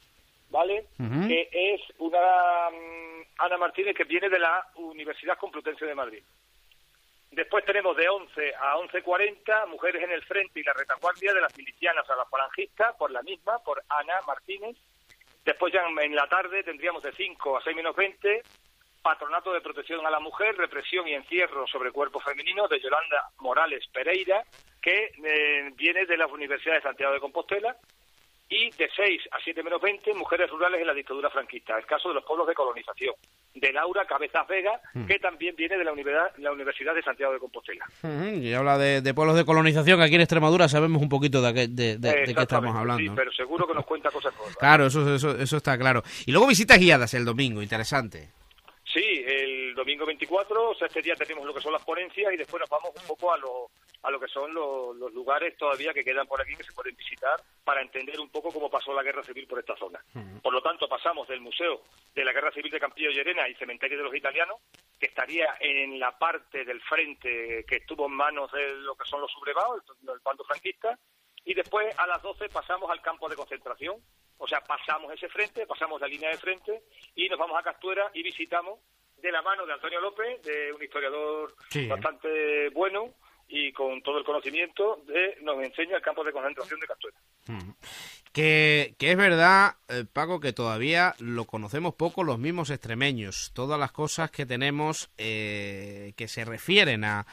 ¿vale? Uh-huh. Que es una um, Ana Martínez que viene de la Universidad Complutense de Madrid. Después tenemos de once a once cuarenta, Mujeres en el Frente y la Retaguardia de las Milicianas a las Falangistas, por la misma, por Ana Martínez. Después ya en la tarde tendríamos de cinco a seis menos veinte, Patronato de Protección a la Mujer, Represión y Encierro sobre Cuerpo Femenino, de Yolanda Morales Pereira, que eh, viene de la Universidad de Santiago de Compostela. Y de seis a siete menos veinte, Mujeres Rurales en la Dictadura Franquista, el caso de los pueblos de colonización, de Laura Cabezas Vega, mm. que también viene de la Universidad, la Universidad de Santiago de Compostela. Uh-huh. Y habla de, de pueblos de colonización, aquí en Extremadura sabemos un poquito de, de, de, de qué estamos hablando. Sí, pero seguro que nos cuenta cosas nuevas. Claro, eso, eso, eso está claro. Y luego visitas guiadas el domingo, interesante. Sí, el domingo veinticuatro, o sea, este día tenemos lo que son las ponencias y después nos vamos un poco a lo, a lo que son lo, los lugares todavía que quedan por aquí que se pueden visitar para entender un poco cómo pasó la guerra civil por esta zona. Uh-huh. Por lo tanto, pasamos del Museo de la Guerra Civil de Campillo de Llerena y Cementerio de los Italianos, que estaría en la parte del frente que estuvo en manos de lo que son los sublevados, el, el bando franquista, y después a las doce pasamos al campo de concentración. O sea, pasamos ese frente, pasamos la línea de frente y nos vamos a Castuera y visitamos de la mano de Antonio López, de un historiador sí. bastante bueno y con todo el conocimiento, de, nos enseña el campo de concentración de Castuera. Mm. Que, que es verdad, eh, Paco, que todavía lo conocemos poco los mismos extremeños. Todas las cosas que tenemos eh, que se refieren a,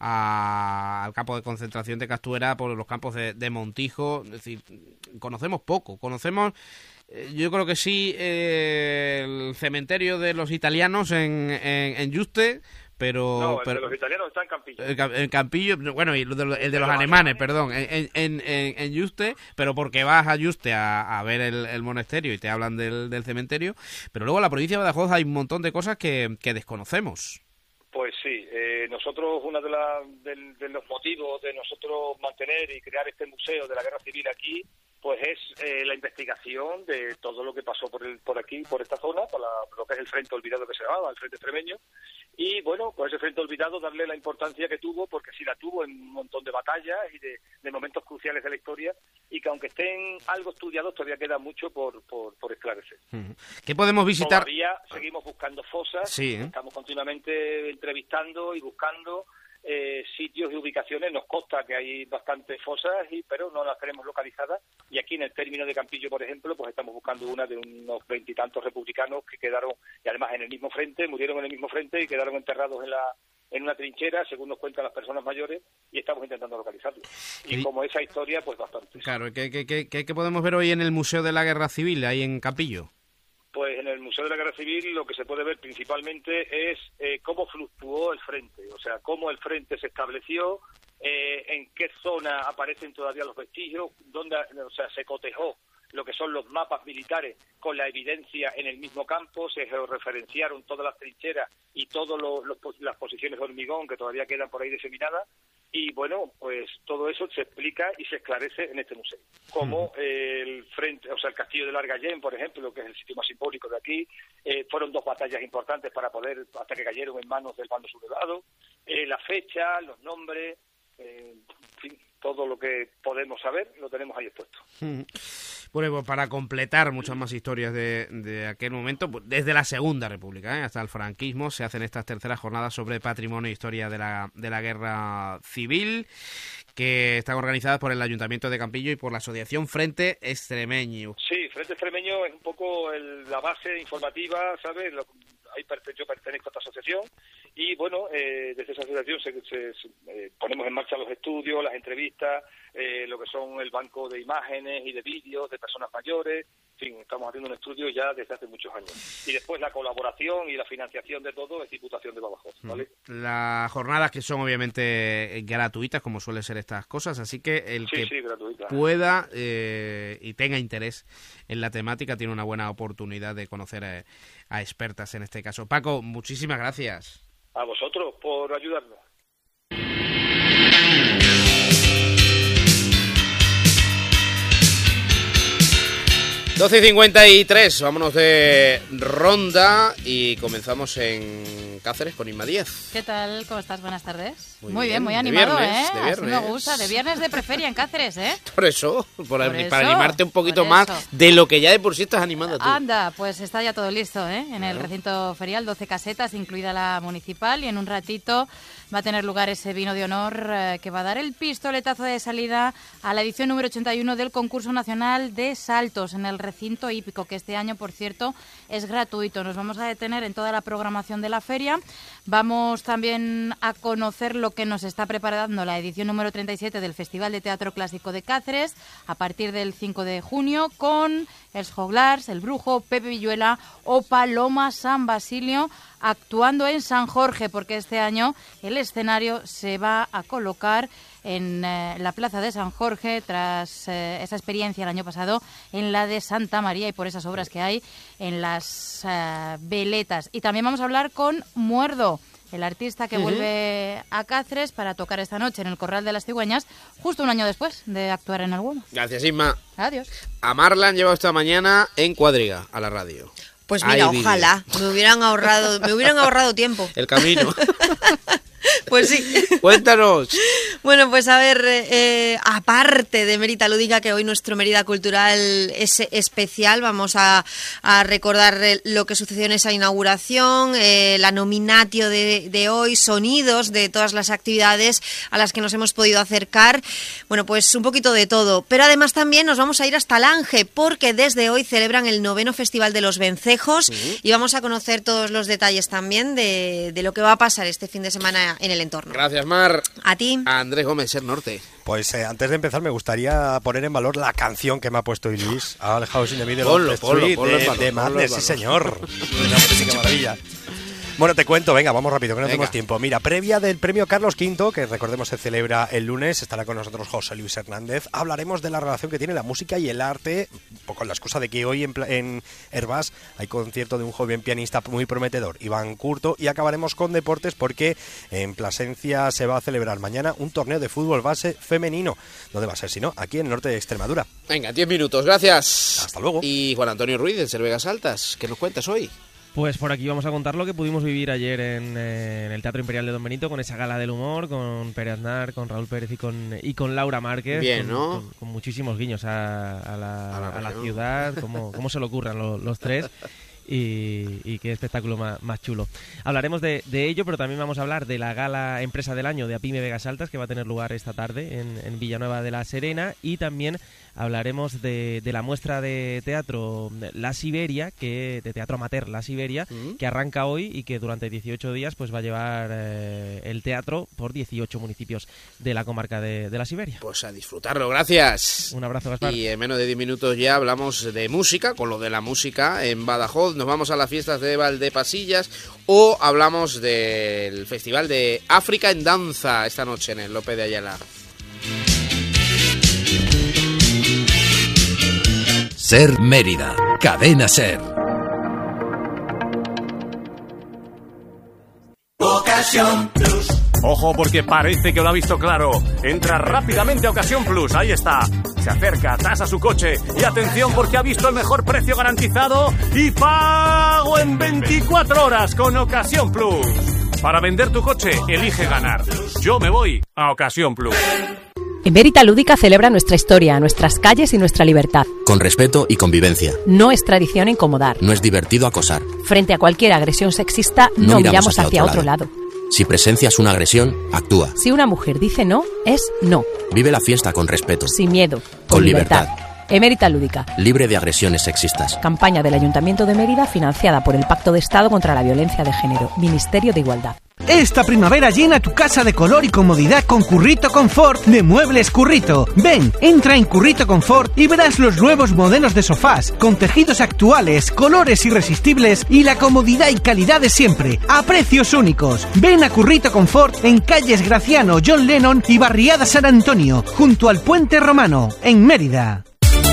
a, al campo de concentración de Castuera por los campos de, de Montijo, es decir, conocemos poco. Conocemos, eh, yo creo que sí, eh, el cementerio de los italianos en, en, en Yuste, pero... No, el pero, de los italianos está en Campillo. El, el Campillo, bueno, y el de los, el de los alemanes, perdón, en, en, en, en Yuste, pero porque vas a Yuste a, a ver el, el monasterio y te hablan del, del cementerio, pero luego en la provincia de Badajoz hay un montón de cosas que, que desconocemos. Pues sí, eh, nosotros, uno de, la, de, de los motivos de nosotros mantener y crear este museo de la Guerra Civil aquí, pues es eh, la investigación de todo lo que pasó por el, por aquí, por esta zona, por la, lo que es el Frente Olvidado que se llamaba, el Frente Extremeño, y bueno, pues ese Frente Olvidado darle la importancia que tuvo, porque sí la tuvo en un montón de batallas y de, de momentos cruciales de la historia, y que aunque estén algo estudiados, todavía queda mucho por, por, por esclarecer. ¿Qué podemos visitar? Todavía seguimos buscando fosas, sí, ¿eh? Estamos continuamente entrevistando y buscando Eh, sitios y ubicaciones. Nos consta que hay bastantes fosas, y pero no las tenemos localizadas, y aquí en el término de Campillo, por ejemplo, pues estamos buscando una de unos veintitantos republicanos que quedaron, y además en el mismo frente, murieron en el mismo frente y quedaron enterrados en la en una trinchera, según nos cuentan las personas mayores, y estamos intentando localizarlos. Y sí. Como esa historia, pues bastante. Claro, ¿qué, qué, qué, qué podemos ver hoy en el Museo de la Guerra Civil, ahí en Campillo? Pues en el Museo de la Guerra Civil lo que se puede ver principalmente es eh, cómo fluctuó el frente, o sea, cómo el frente se estableció, eh, en qué zona aparecen todavía los vestigios, dónde, o sea, se cotejó lo que son los mapas militares con la evidencia en el mismo campo, se georreferenciaron todas las trincheras y todas las posiciones de hormigón que todavía quedan por ahí diseminadas. Y bueno, pues todo eso se explica y se esclarece en este museo. Como eh, el frente, o sea, el castillo de Largallén, por ejemplo, que es el sitio más simbólico de aquí, eh, fueron dos batallas importantes para poder, hasta que cayeron en manos del bando sublevado, eh, la fecha, los nombres, eh, en fin, todo lo que podemos saber lo tenemos ahí expuesto. Bueno, pues para completar muchas más historias de, de aquel momento, pues desde la Segunda República ¿eh? hasta el franquismo, se hacen estas terceras jornadas sobre patrimonio e historia de la, de la Guerra Civil, que están organizadas por el Ayuntamiento de Campillo y por la Asociación Frente Extremeño. Sí, Frente Extremeño es un poco el, la base informativa, ¿sabes? Lo, ahí yo pertenezco a esta asociación y, bueno, eh, desde esa asociación se, se, se, eh, ponemos en marcha los estudios, las entrevistas, eh, lo que son el banco de imágenes y de vídeos de personas mayores. En fin, estamos haciendo un estudio ya desde hace muchos años. Y después la colaboración y la financiación de todo es Diputación de Badajoz, ¿vale? Las jornadas que son obviamente gratuitas, como suelen ser estas cosas, así que el sí, que sí, gratuita. pueda eh, y tenga interés en la temática tiene una buena oportunidad de conocer a, a expertas en este caso. Paco, muchísimas gracias. A vosotros por ayudarnos. doce y cincuenta y tres, vámonos de ronda y comenzamos en Cáceres con Inma Díaz. ¿Qué tal? ¿Cómo estás? Buenas tardes. Muy, muy bien, bien, muy de animado, viernes, ¿eh? de Así me viernes. gusta, de viernes de preferia en Cáceres, ¿eh? Por eso, por Por para eso, animarte un poquito por más eso. de lo que ya de por sí estás animada tú. Anda, pues está ya todo listo, ¿eh? En el Claro. recinto ferial, doce casetas, incluida la municipal, y en un ratito va a tener lugar ese vino de honor eh, que va a dar el pistoletazo de salida a la edición número ochenta y uno del concurso nacional de saltos en el recinto hípico, que este año, por cierto, es gratuito. Nos vamos a detener en toda la programación de la feria. Vamos también a conocer lo que nos está preparando la edición número treinta y siete del Festival de Teatro Clásico de Cáceres a partir del cinco de junio con Els Joglars, El Brujo, Pepe Villuela o Paloma San Basilio actuando en San Jorge, porque este año el escenario se va a colocar en eh, la plaza de San Jorge tras eh, esa experiencia el año pasado en la de Santa María y por esas obras que hay en las eh, veletas. Y también vamos a hablar con Muerdo, el artista que Uh-huh. vuelve a Cáceres para tocar esta noche en el Corral de las Cigüeñas, justo un año después de actuar en el Humo. Gracias, Isma. Adiós. A Mar la han llevado esta mañana en Cuadriga, a la radio. Pues mira, Ahí ojalá, me hubieran ahorrado, me hubieran ahorrado tiempo. El camino. Pues sí. Cuéntanos. Bueno, pues a ver, eh, aparte de Mérida Lúdica, que hoy nuestro Mérida Cultural es especial, vamos a, a recordar lo que sucedió en esa inauguración, eh, la nominatio de, de hoy, sonidos de todas las actividades a las que nos hemos podido acercar. Bueno, pues un poquito de todo. Pero además también nos vamos a ir hasta Lange, porque desde hoy celebran el noveno Festival de los Vencejos uh-huh. y vamos a conocer todos los detalles también de, de lo que va a pasar este fin de semana en el entorno. Gracias, Mar. A ti. A Andrés Gómez, Ser Norte. Pues eh, antes de empezar me gustaría poner en valor la canción que me ha puesto Luis. Ha dejado sin de ponlo, ponlo, Street ponlo de, valor, de Madness, ponlo sí señor. Una música maravilla. Bueno, te cuento, venga, vamos rápido, que no venga. tenemos tiempo. Mira, previa del premio Carlos quinto, que recordemos se celebra el lunes, estará con nosotros José Luis Hernández. Hablaremos de la relación que tiene la música y el arte, con la excusa de que hoy en, en Herbás hay concierto de un joven pianista muy prometedor, Iván Curto, y acabaremos con deportes porque en Plasencia se va a celebrar mañana un torneo de fútbol base femenino. ¿Dónde va a ser si no? Aquí en el norte de Extremadura. Venga, diez minutos, gracias. Hasta luego. Y Juan Antonio Ruiz, del Ser Vegas Altas, ¿qué nos cuentas hoy? Pues por aquí vamos a contar lo que pudimos vivir ayer en, eh, en el Teatro Imperial de Don Benito, con esa gala del humor, con Pere Aznar, con Raúl Pérez y con, y con Laura Márquez. Bien, con, ¿no? Con, con muchísimos guiños a, a, la, a, la, a la ciudad, cómo, cómo se le ocurran los, los tres. Y, y qué espectáculo más, más chulo. Hablaremos de, de ello, pero también vamos a hablar de la gala Empresa del Año de Apime Vegas Altas, que va a tener lugar esta tarde en, en Villanueva de la Serena, y también hablaremos de, de la muestra de teatro La Siberia, que de teatro amateur La Siberia, uh-huh. que arranca hoy y que durante dieciocho días pues va a llevar eh, el teatro por dieciocho municipios de la comarca de, de La Siberia. Pues a disfrutarlo, gracias. Un abrazo, Gaspar. Y en menos de diez minutos ya hablamos de música, con lo de la música en Badajoz. Nos vamos a las fiestas de Valdepasillas o hablamos del Festival de África en Danza esta noche en el López de Ayala. Ser Mérida, Cadena Ser. Ocasión Plus. Ojo, porque parece que lo ha visto claro. Entra rápidamente a Ocasión Plus, ahí está. Se acerca, tasa su coche y atención porque ha visto el mejor precio garantizado y pago en veinticuatro horas con Ocasión Plus. Para vender tu coche, elige ganar. Yo me voy a Ocasión Plus. Mérida Lúdica celebra nuestra historia, nuestras calles y nuestra libertad. Con respeto y convivencia. No es tradición incomodar. No es divertido acosar. Frente a cualquier agresión sexista, no, no miramos, miramos hacia, hacia otro, otro lado. lado. Si presencias una agresión, actúa. Si una mujer dice no, es no. Vive la fiesta con respeto. Sin miedo. Con, con libertad. libertad. Mérida Lúdica. Libre de agresiones sexistas. Campaña del Ayuntamiento de Mérida financiada por el Pacto de Estado contra la Violencia de Género. Ministerio de Igualdad. Esta primavera llena tu casa de color y comodidad con Currito Confort de Muebles Currito. Ven, entra en Currito Confort y verás los nuevos modelos de sofás con tejidos actuales, colores irresistibles y la comodidad y calidad de siempre, a precios únicos. Ven a Currito Confort en calles Graciano, John Lennon y Barriada San Antonio, junto al Puente Romano, en Mérida.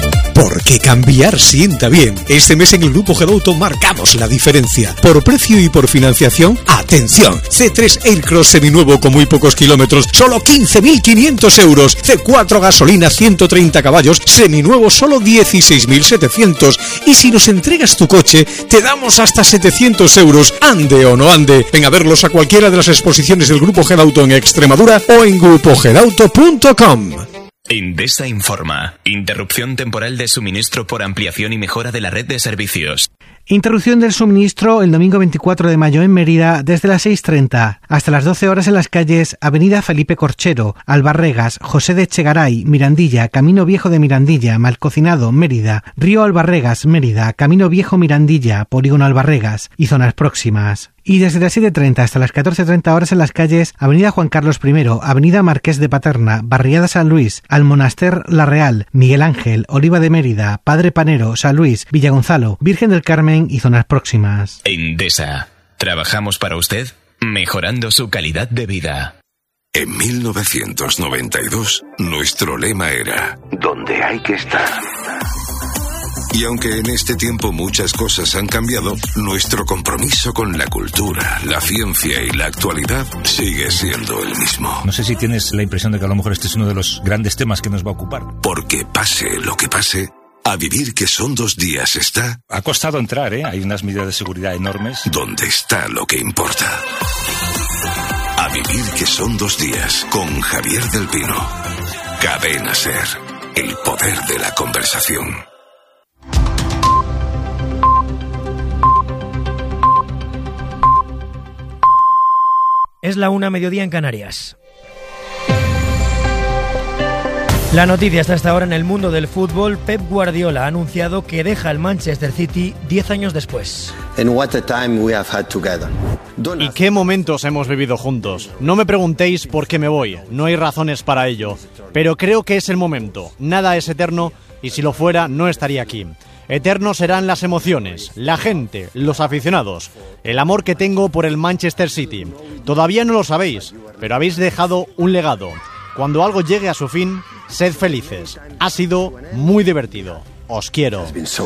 Porque cambiar sienta bien. Este mes en el Grupo Gedauto marcamos la diferencia. Por precio y por financiación, ¡atención! C tres Aircross seminuevo con muy pocos kilómetros, solo quince mil quinientos euros. C cuatro gasolina ciento treinta caballos, seminuevo solo dieciséis mil setecientos. Y si nos entregas tu coche, te damos hasta setecientos euros. Ande o no ande. Ven a verlos a cualquiera de las exposiciones del Grupo Gedauto en Extremadura o en grupo gedauto punto com. Endesa informa. Interrupción temporal de suministro por ampliación y mejora de la red de servicios. Interrupción del suministro el domingo veinticuatro de mayo en Mérida desde las seis treinta hasta las doce horas en las calles Avenida Felipe Corchero, Albarregas, José de Echegaray, Mirandilla, Camino Viejo de Mirandilla, Malcocinado, Mérida, Río Albarregas, Mérida, Camino Viejo Mirandilla, Polígono Albarregas y zonas próximas. Y desde las siete treinta hasta las catorce treinta horas en las calles Avenida Juan Carlos primero, Avenida Marqués de Paterna, Barriada San Luis, Almonaster La Real, Miguel Ángel, Oliva de Mérida, Padre Panero, San Luis, Villagonzalo, Virgen del Carmen y zonas próximas. Endesa. Trabajamos para usted, mejorando su calidad de vida. En mil novecientos noventa y dos, nuestro lema era «Donde hay que estar». Y aunque en este tiempo muchas cosas han cambiado, nuestro compromiso con la cultura, la ciencia y la actualidad sigue siendo el mismo. No sé si tienes la impresión de que a lo mejor este es uno de los grandes temas que nos va a ocupar. Porque pase lo que pase, a vivir que son dos días está... Ha costado entrar, ¿eh? Hay unas medidas de seguridad enormes. Donde está lo que importa. A A vivir que son dos días con Javier del Pino. Cadena SER, el poder de la conversación. Es la una, mediodía en Canarias. La noticia está hasta ahora en el mundo del fútbol. Pep Guardiola ha anunciado que deja el Manchester City diez años después. And what a time we have had together. ¿Y qué momentos hemos vivido juntos? No me preguntéis por qué me voy, no hay razones para ello. Pero creo que es el momento. Nada es eterno y si lo fuera no estaría aquí. Eternos serán las emociones, la gente, los aficionados, el amor que tengo por el Manchester City. Todavía no lo sabéis, pero habéis dejado un legado. Cuando algo llegue a su fin, sed felices. Ha sido muy divertido. Os quiero.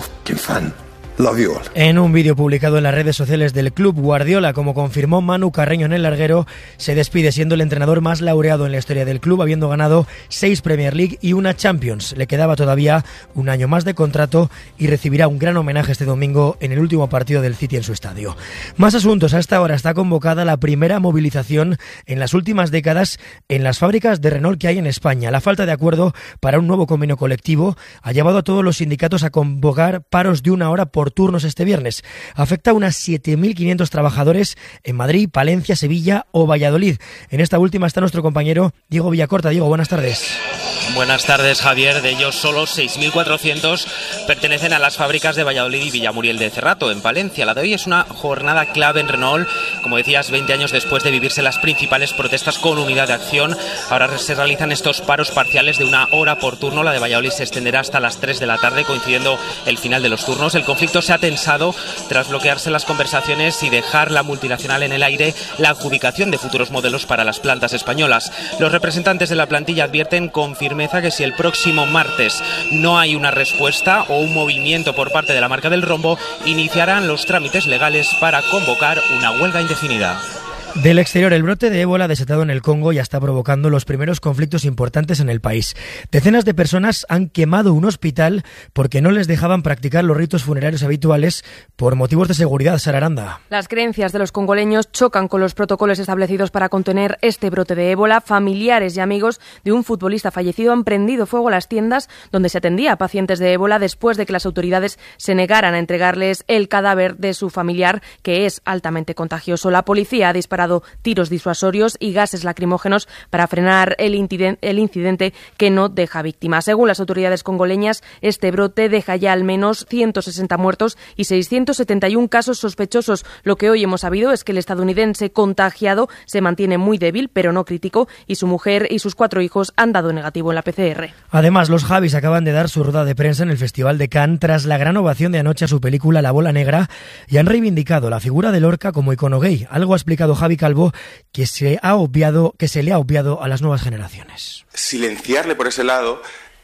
Love you all. En un vídeo publicado en las redes sociales del club, Guardiola, como confirmó Manu Carreño en el larguero, se despide siendo el entrenador más laureado en la historia del club, habiendo ganado seis Premier League y una Champions. Le quedaba todavía un año más de contrato y recibirá un gran homenaje este domingo en el último partido del City en su estadio. Más asuntos. A esta hora está convocada la primera movilización en las últimas décadas en las fábricas de Renault que hay en España. La falta de acuerdo para un nuevo convenio colectivo ha llevado a todos los sindicatos a convocar paros de una hora por por turnos este viernes. Afecta a unas siete mil quinientos trabajadores en Madrid, Palencia, Sevilla o Valladolid. En esta última está nuestro compañero Diego Villacorta. Diego, buenas tardes. Buenas tardes, Javier. De ellos, solo seis mil cuatrocientos pertenecen a las fábricas de Valladolid y Villamuriel de Cerrato, en Palencia. La de hoy es una jornada clave en Renault. Como decías, veinte años después de vivirse las principales protestas con unidad de acción, ahora se realizan estos paros parciales de una hora por turno. La de Valladolid se extenderá hasta las tres de la tarde, coincidiendo el final de los turnos. El conflicto se ha tensado tras bloquearse las conversaciones y dejar la multinacional en el aire la adjudicación de futuros modelos para las plantas españolas. Los representantes de la plantilla advierten con firmeza que si el próximo martes no hay una respuesta o un movimiento por parte de la marca del rombo, iniciarán los trámites legales para convocar una huelga indefinida. Del exterior, el brote de ébola desatado en el Congo ya está provocando los primeros conflictos importantes en el país. Decenas de personas han quemado un hospital porque no les dejaban practicar los ritos funerarios habituales por motivos de seguridad. Sara Aranda. Las creencias de los congoleños chocan con los protocolos establecidos para contener este brote de ébola. Familiares y amigos de un futbolista fallecido han prendido fuego a las tiendas donde se atendía a pacientes de ébola después de que las autoridades se negaran a entregarles el cadáver de su familiar, que es altamente contagioso. La policía ha disparado tiros disuasorios y gases lacrimógenos para frenar el incidente, el incidente que no deja víctimas. Según las autoridades congoleñas, este brote deja ya al menos ciento sesenta muertos y seiscientos setenta y uno casos sospechosos. Lo que hoy hemos sabido es que el estadounidense contagiado se mantiene muy débil, pero no crítico, y su mujer y sus cuatro hijos han dado negativo en la P C R. Además, los Javis acaban de dar su rueda de prensa en el Festival de Cannes tras la gran ovación de anoche a su película La bola negra y han reivindicado la figura de Lorca como icono gay. Algo ha explicado Javi Calvo que se ha obviado, que se le ha obviado a las nuevas generaciones. Silenciarle por ese lado,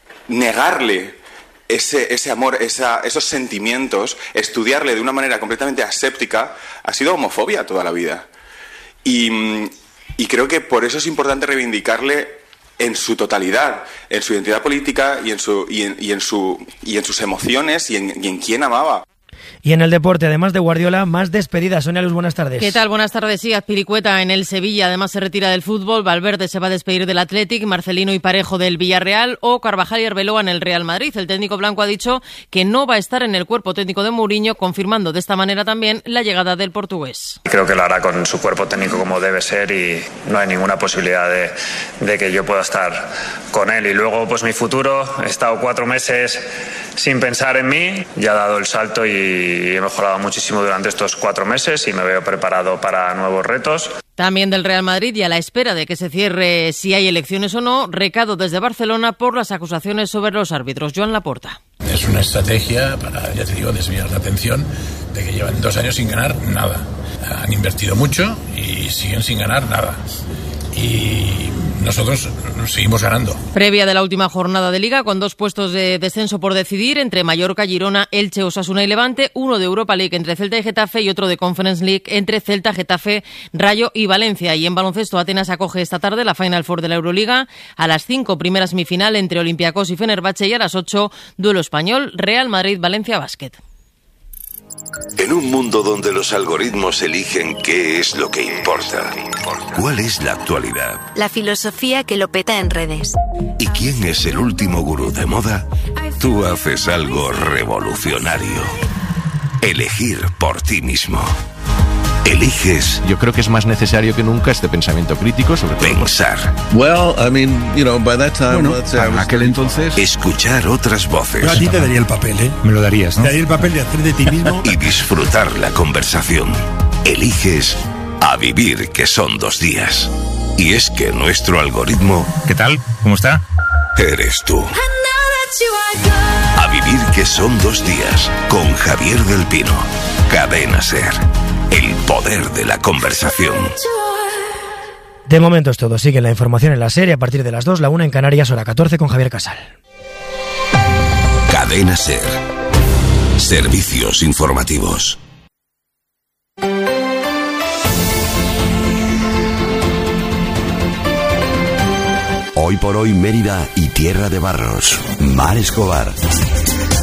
negarle ese, ese amor, esa, esos sentimientos, estudiarle de una manera completamente aséptica, ha sido homofobia toda la vida. Y, y creo que por eso es importante reivindicarle en su totalidad, en su identidad política y en, su, y en, y en, su, y en sus emociones y en, y en quién amaba. Y en el deporte, además de Guardiola, más despedidas. Sonia Luz, buenas tardes. ¿Qué tal? Buenas tardes. Sí, Azpilicueta en el Sevilla, además se retira del fútbol. Valverde se va a despedir del Athletic, Marcelino y Parejo del Villarreal o Carvajal y Arbeloa en el Real Madrid. El técnico blanco ha dicho que no va a estar en el cuerpo técnico de Mourinho, confirmando de esta manera también la llegada del portugués. Creo que lo hará con su cuerpo técnico como debe ser y no hay ninguna posibilidad de, de que yo pueda estar con él. Y luego, pues mi futuro, he estado cuatro meses sin pensar en mí, ya he dado el salto y he mejorado muchísimo durante estos cuatro meses y me veo preparado para nuevos retos. También del Real Madrid y a la espera de que se cierre si hay elecciones o no, recado desde Barcelona por las acusaciones sobre los árbitros. Joan Laporta. Es una estrategia para, ya te digo, desviar la atención de que llevan dos años sin ganar nada. Han invertido mucho y siguen sin ganar nada. Y nosotros seguimos ganando. Previa de la última jornada de Liga, con dos puestos de descenso por decidir entre Mallorca, Girona, Elche, Osasuna y Levante, uno de Europa League entre Celta y Getafe y otro de Conference League entre Celta, Getafe, Rayo y Valencia. Y en baloncesto, Atenas acoge esta tarde la Final Four de la Euroliga. A las cinco, primera semifinal entre Olympiacos y Fenerbahce, y a las ocho, duelo español, Real Madrid-Valencia Basket. En un mundo donde los algoritmos eligen qué es lo que importa, ¿cuál es la actualidad? La filosofía que lo peta en redes. ¿Y quién es el último gurú de moda? Tú haces algo revolucionario. Elegir por ti mismo. Eliges. Yo creo que es más necesario que nunca este pensamiento crítico sobre todo. Pensar. Well, I mean, you know, by that time, Bueno, let's say I en was- aquel entonces. Escuchar otras voces. Yo a ti te daría el papel, ¿eh? Me lo darías, Te daría el papel de hacer de ti mismo. Y disfrutar la conversación. Eliges a vivir, que son dos días. Y es que nuestro algoritmo. ¿Qué tal? ¿Cómo está? Eres tú. A vivir, que son dos días. Con Javier del Pino. Cadena Ser. El poder de la conversación. De momento es todo. Sigue la información en la serie a partir de las dos, la una en Canarias, hora catorce con Javier Casal. Cadena Ser. Servicios informativos. Hoy por hoy Mérida y Tierra de Barros. Mar Escobar.